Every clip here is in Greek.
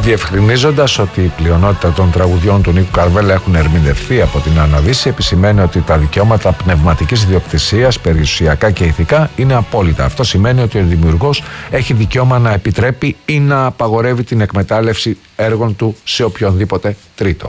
Διευκρινίζοντας ότι η πλειονότητα των τραγουδιών του Νίκου Καρβέλα έχουν ερμηνευθεί από την Άννα Δύση, επισημαίνει ότι τα δικαιώματα πνευματικής ιδιοκτησίας, περιουσιακά και ηθικά, είναι απόλυτα. Αυτό σημαίνει ότι ο δημιουργός έχει δικαίωμα να επιτρέπει ή να απαγορεύει την εκμετάλλευση έργων του σε οποιονδήποτε τρίτο.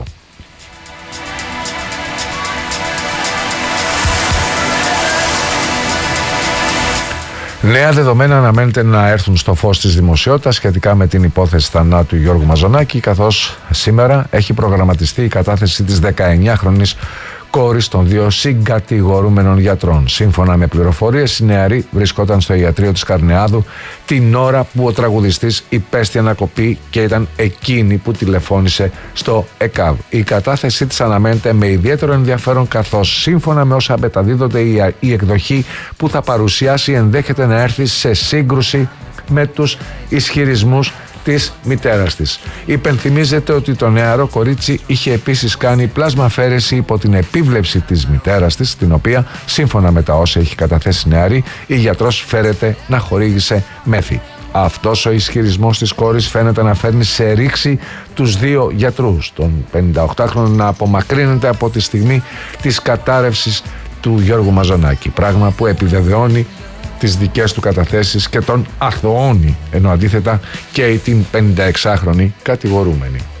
Νέα δεδομένα αναμένεται να έρθουν στο φως της δημοσιότητας σχετικά με την υπόθεση θανάτου Γιώργου Μαζονάκη, καθώς σήμερα έχει προγραμματιστεί η κατάθεση της 19χρονης κόρης των δύο συγκατηγορούμενων γιατρών. Σύμφωνα με πληροφορίες, η νεαρή βρισκόταν στο ιατρείο της Καρνεάδου την ώρα που ο τραγουδιστής υπέστη ανακοπή και ήταν εκείνη που τηλεφώνησε στο ΕΚΑΒ. Η κατάθεσή της αναμένεται με ιδιαίτερο ενδιαφέρον, καθώς σύμφωνα με όσα μεταδίδονται η εκδοχή που θα παρουσιάσει ενδέχεται να έρθει σε σύγκρουση με τους ισχυρισμούς της μητέρας της. Υπενθυμίζεται ότι το νεαρό κορίτσι είχε επίσης κάνει πλάσμα-αφαίρεση υπό την επίβλεψη της μητέρας της, την οποία, σύμφωνα με τα όσα έχει καταθέσει νεαρή, η γιατρός φέρεται να χορήγησε μέθη. Αυτός ο ισχυρισμός της κόρης φαίνεται να φέρνει σε ρήξη τους δύο γιατρούς. Τον 58χρονο να απομακρύνεται από τη στιγμή της κατάρρευσης του Γιώργου Μαζονάκη, πράγμα που επιβεβαιώνει τις δικές του καταθέσεις και τον αθωώνει, ενώ αντίθετα και την 56χρονη κατηγορούμενη.